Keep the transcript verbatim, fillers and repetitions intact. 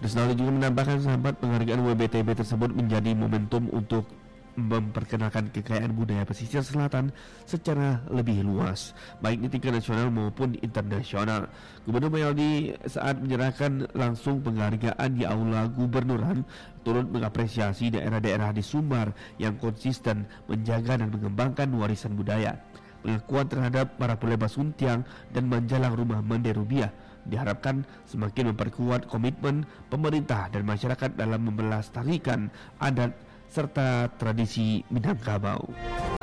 Kusnaldi juga menambahkan sahabat penghargaan W B T B tersebut menjadi momentum untuk memperkenalkan kekayaan budaya pesisir selatan secara lebih luas, baik di tingkat nasional maupun internasional. Gubernur Mayaldi saat menyerahkan langsung penghargaan di Aula Gubernuran turut mengapresiasi daerah-daerah di Sumbar yang konsisten menjaga dan mengembangkan warisan budaya. Pengakuan terhadap para pelebas Untiang dan Manjalang Rumah Menderubiah diharapkan semakin memperkuat komitmen pemerintah dan masyarakat dalam melestarikan adat serta tradisi Minangkabau.